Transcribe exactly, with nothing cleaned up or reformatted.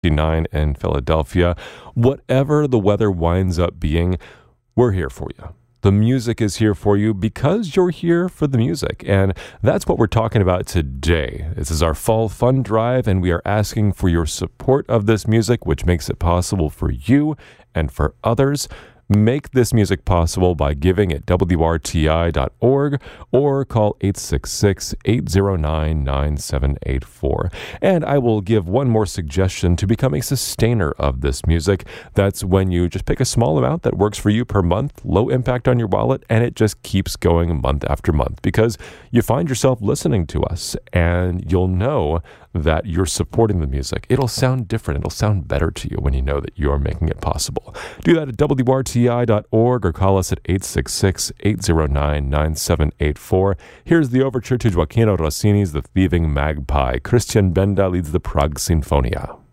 fifty-nine in Philadelphia. Whatever the weather winds up being, we're here for you. The music is here for you because you're here for the music. And that's what we're talking about today. This is our Fall Fun Drive, and we are asking for your support of this music, which makes it possible for you and for others. Make this music possible by giving at W R T I dot org or call eight six six, eight zero nine, nine seven eight four. And I will give one more suggestion to become a sustainer of this music. That's when you just pick a small amount that works for you per month, low impact on your wallet, and it just keeps going month after month because you find yourself listening to us and you'll know that you're supporting the music. It'll sound different. It'll sound better to you when you know that you're making it possible. Do that at W R T I dot org or call us at eight six six, eight zero nine, nine seven eight four. Here's the overture to Gioachino Rossini's The Thieving Magpie. Christian Benda leads the Prague Sinfonia.